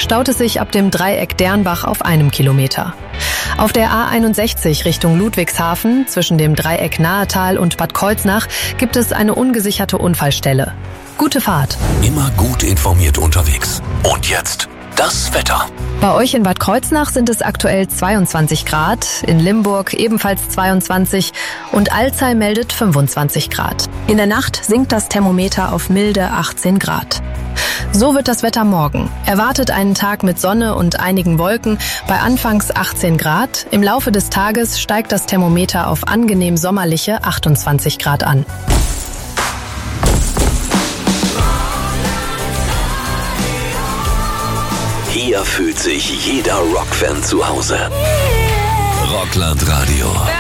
staut es sich ab dem Dreieck Dernbach auf 1 Kilometer. Auf der A61 Richtung Ludwigshafen zwischen dem Dreieck Nahetal und Bad Kreuznach gibt es eine ungesicherte Unfallstelle. Gute Fahrt. Immer gut informiert unterwegs. Und jetzt das Wetter. Bei euch in Bad Kreuznach sind es aktuell 22 Grad, in Limburg ebenfalls 22 und Alzey meldet 25 Grad. In der Nacht sinkt das Thermometer auf milde 18 Grad. So wird das Wetter morgen. Erwartet einen Tag mit Sonne und einigen Wolken bei anfangs 18 Grad. Im Laufe des Tages steigt das Thermometer auf angenehm sommerliche 28 Grad an. Hier fühlt sich jeder Rockfan zu Hause. Rockland Radio.